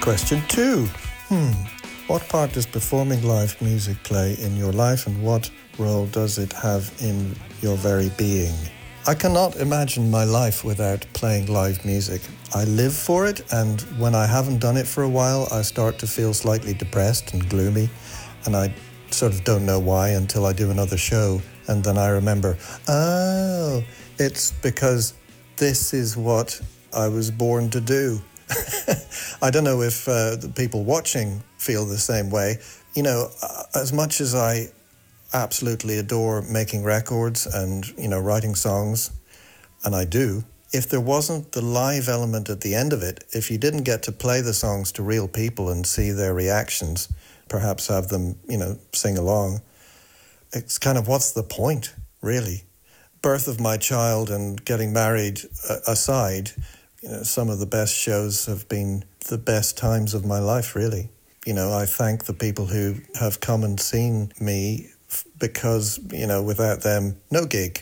Question 2. What part does performing live music play in your life, and what role does it have in your very being? I cannot imagine my life without playing live music. I live for it, and when I haven't done it for a while, I start to feel slightly depressed and gloomy, and I sort of don't know why until I do another show, and then I remember, oh, it's because this is what I was born to do. I don't know if the people watching feel the same way. You know, as much as I absolutely adore making records and, you know, writing songs, and I do, if there wasn't the live element at the end of it, if you didn't get to play the songs to real people and see their reactions, perhaps have them, you know, sing along, it's kind of, what's the point, really? Birth of my child and getting married aside, you know, some of the best shows have been the best times of my life, really. You know, I thank the people who have come and seen me because, you know, without them, no gig.